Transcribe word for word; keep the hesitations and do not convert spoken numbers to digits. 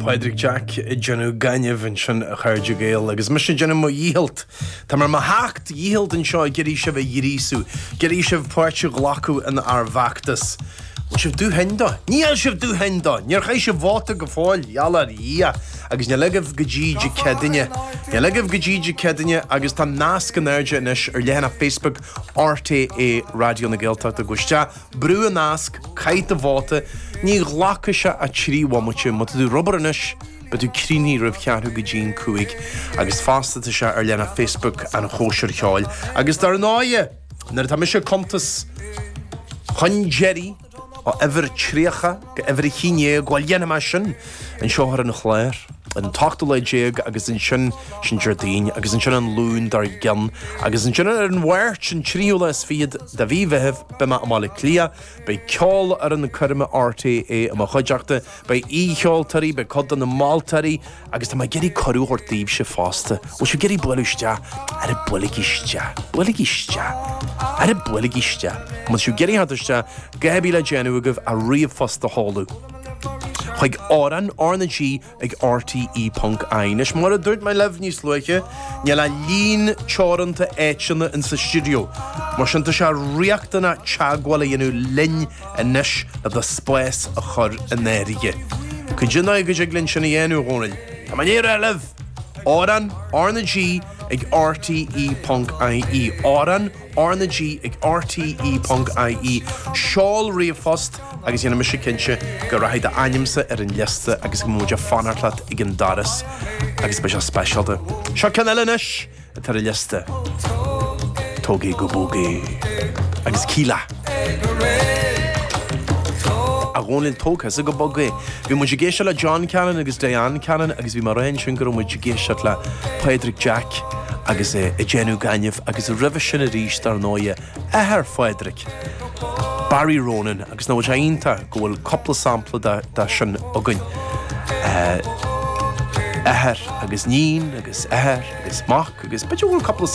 Padraig Jack Jennu Ganyev and Shun Harja Gale agus Mission Jennu Mo Yield Tamar Mahacht Yield and Shaw Girishev Yirisu Girishev Portu Glaku and Arvactus Shiv do henda Niel shiv do henda Nir Haisha Vota Gafol Yala Ria agus Nelegav Gajiji Kedinya Nelegav Gajiji Kedinya agus Tam Nask and Erja Nish or Lehana Facebook R T A Radio na Gelta to Gushta Brew Nask Kaita Vota Ní Glakasha a Chiri Wamuchi Mut do Rubberish but do Krini Riv Katu Gajin Kuig agus Fasta to Sha or Lehana Facebook and Hosher Hall agus Darnoye Nertamisha Comtus Hun Jerry o ever tríocha go ever chiné gwailena masin an seohar an chléir an tachtal jeag agus an sin sin jardín agus an sin an lún dar gan agus an sin an wirt an tríola is fiad da bhí bheith bima amála clia bei ceol ar an curma R T A am a chuideachta bei ícheoltarí bei codan na máltarí agus tá mai geirí corú hortíb se fásta ó se geirí builiste ar a builigiste builigiste ar a builigiste mas siú geirí hadiste gabi le Jennu agah a riamh fasta hálu Chuig áran orna G ag R T E Punk ein. Is mar a dúirt mai leh níos luiche, níl a lín teoranta éitina in sa studio. Mar sin tá se riachtainna teaghála dhéanú linn inis na do spéis a chur in éirige. Cúidina go ag linn sinna dhéanú hónail. Tá man éar a leh. Áran orna G ag R T E Punk I E. Áran orna G ag R T E Punk I E. Seáil riamh fast agus dhéanam is cinse go raithid a ainimsa ar an liasta agus go móide fanartlaat ag an daras agus be se specialta. Seo canelinis a tar a liasta. Tógaí go bógaí agus cíla. A gháinlinn tóchas a go bógaí. Bhí mu géise le John Cannon agus Diane Cannon agus bhí mar raon sin gur mu géise le Padraig Jack agus é Jennu Ganyev agus a ribh sin a ríis dar nóia ehar Padraig. Barry Ronan agus nó einta go bhfuil coppla sampla da, da sin agan uh, ehar agus nín agus ehar agus mach agus beidir bhfuil coppla